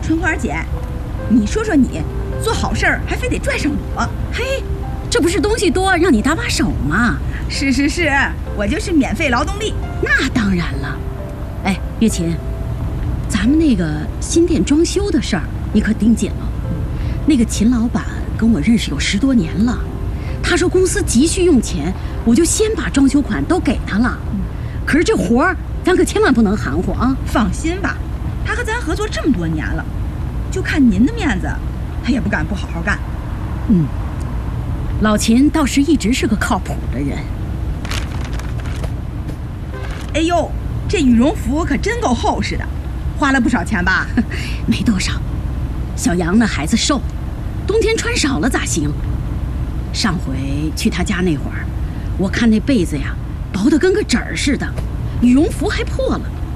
春花姐，你说说你，做好事儿还非得拽上我？ 嘿，这不是东西多让你搭把手吗？ 是，我就是免费劳动力。 那当然了。哎，月琴，咱们那个新店装修的事儿，你可盯紧了。那个秦老板跟我认识有10多年了，他说公司急需用钱，我就先把装修款都给他了。可是这活儿，咱可千万不能含糊啊！ 放心吧，他和咱合作这么多年了，就看您的面子，他也不敢不好好干。 老秦倒是一直是个靠谱的人。 哎呦，这羽绒服可真够厚实的，花了不少钱吧？ 没多少。小杨那孩子瘦，冬天穿少了咋行？上回去他家那会儿，我看那被子呀，薄得跟个纸儿似的，羽绒服还破了。